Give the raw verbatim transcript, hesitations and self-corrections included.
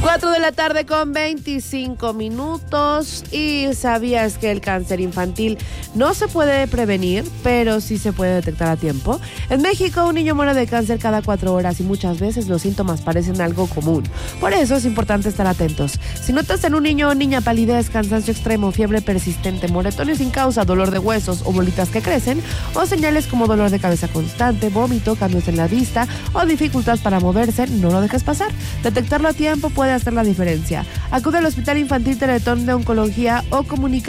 cuatro de la tarde con veinticinco minutos. ¿Y sabías que el cáncer infantil no se puede prevenir, pero sí se puede detectar a tiempo? En México, un niño muere de cáncer cada cuatro horas y muchas veces los síntomas parecen algo común. Por eso es importante estar atentos. Si notas en un niño o niña palidez, cansancio extremo, fiebre persistente, moretones sin causa, dolor de huesos o bolitas que crecen, o señales como dolor de cabeza constante, vómito, cambios en la vista o dificultad para moverse, no lo dejes pasar. Detectarlo a tiempo puede hacer la diferencia. Acude al Hospital Infantil Teletón de Oncología o comunica